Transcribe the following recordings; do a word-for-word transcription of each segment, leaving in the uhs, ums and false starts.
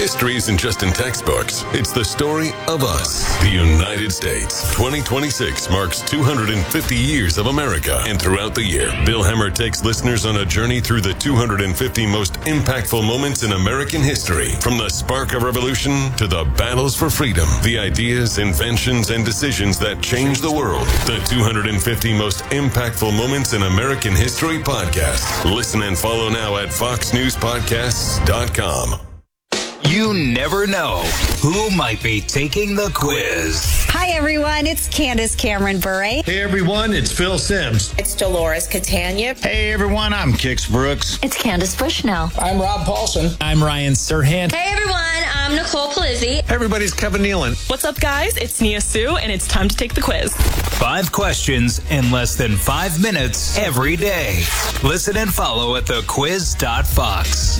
History isn't just in textbooks. It's the story of us, the United States. twenty twenty-six marks two hundred fifty years of America. And throughout the year, Bill Hemmer takes listeners on a journey through the two hundred fifty most impactful moments in American history. From the spark of revolution to the battles for freedom, the ideas, inventions, and decisions that changed the world. The two hundred fifty most impactful moments in American history podcast. Listen and follow now at fox news podcasts dot com. You never know who might be taking the quiz. Hi, everyone. It's Candace Cameron Bure. Hey, everyone. It's Phil Sims. It's Dolores Catania. Hey, everyone. I'm Kix Brooks. It's Candace Bushnell. I'm Rob Paulson. I'm Ryan Serhant. Hey, everyone. I'm Nicole Palizzi. Hey, everybody's Kevin Nealon. What's up, guys? It's Nia Sue, and it's time to take the quiz. Five questions in less than five minutes every day. Listen and follow at the quiz dot fox.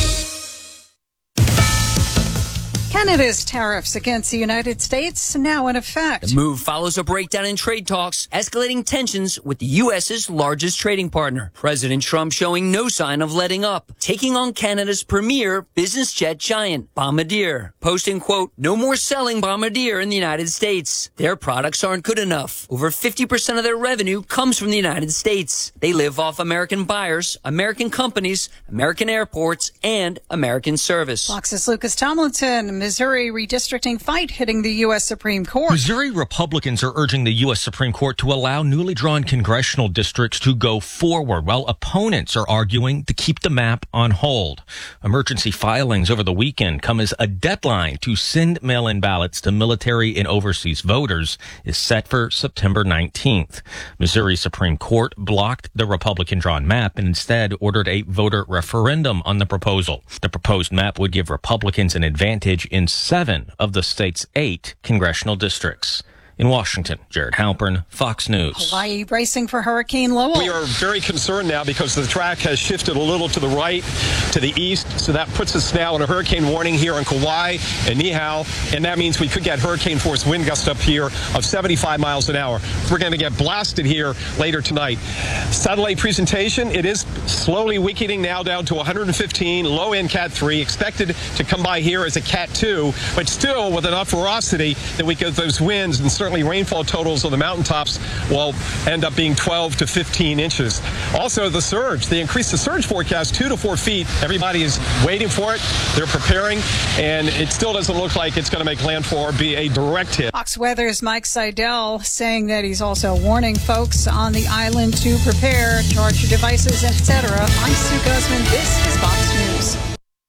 Canada's tariffs against the United States now in effect. The move follows a breakdown in trade talks, escalating tensions with the U S's largest trading partner. President Trump showing no sign of letting up, taking on Canada's premier business jet giant, Bombardier, posting, quote, "No more selling Bombardier in the United States. Their products aren't good enough. Over fifty percent of their revenue comes from the United States. They live off American buyers, American companies, American airports, and American service." Fox's Lucas Tomlinson. Missouri redistricting fight hitting the U S Supreme Court. Missouri Republicans are urging the U S Supreme Court to allow newly drawn congressional districts to go forward, while opponents are arguing to keep the map on hold. Emergency filings over the weekend come as a deadline to send mail-in ballots to military and overseas voters is set for September nineteenth. Missouri Supreme Court blocked the Republican-drawn map and instead ordered a voter referendum on the proposal. The proposed map would give Republicans an advantage in seven of the state's eight congressional districts. In Washington, Jared Halpern, Fox News. Hawaii bracing for Hurricane Lowell. We are very concerned now because the track has shifted a little to the right, to the east, so that puts us now in a hurricane warning here on Kauai and Niihau, and that means we could get hurricane force wind gusts up here of seventy-five miles an hour. We're going to get blasted here later tonight. Satellite presentation, it is slowly weakening now down to one hundred fifteen, low end Cat three, expected to come by here as a Cat two, but still with enough ferocity that we get those winds, and certainly rainfall totals on the mountaintops will end up being twelve to fifteen inches. Also, the surge. They increased the surge forecast two to four feet. Everybody is waiting for it. They're preparing, and it still doesn't look like it's going to make landfall or be a direct hit. Fox Weather's Mike Seidel saying that he's also warning folks on the island to prepare, charge your devices, et cetera. I'm Sue Guzman. This is Fox News.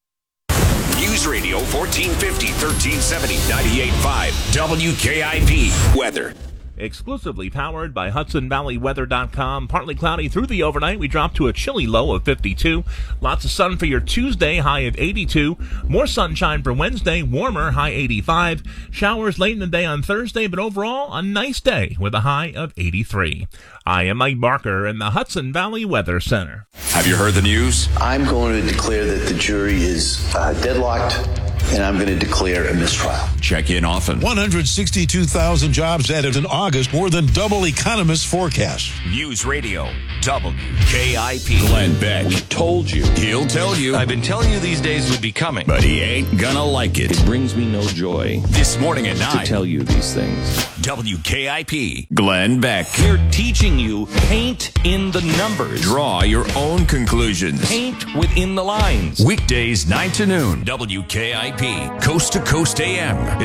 News Radio fourteen fifty, thirteen seventy, ninety-eight point five W K I P weather. Exclusively powered by Hudson Valley Weather dot com. Partly cloudy through the overnight. We drop to a chilly low of fifty-two. Lots of sun for your Tuesday, high of eighty-two. More sunshine for Wednesday, warmer, high eighty-five. Showers late in the day on Thursday, but overall, a nice day with a high of eighty-three. I am Mike Barker in the Hudson Valley Weather Center. Have you heard the news? I'm going to declare that the jury is uh, deadlocked, and I'm going to declare a mistrial. Check in often. one hundred sixty-two thousand jobs added in August, more than double economists' forecast. News Radio, W K I P. Glenn Beck. We told you. He'll tell you. I've been telling you these days would be coming. But he ain't gonna like it. It brings me no joy. This morning at nine. To tell you these things. W K I P. Glenn Beck. We're teaching you paint in the numbers. Draw your own conclusions. Paint within the lines. Weekdays nine to noon. W K I P. Coast to Coast A M.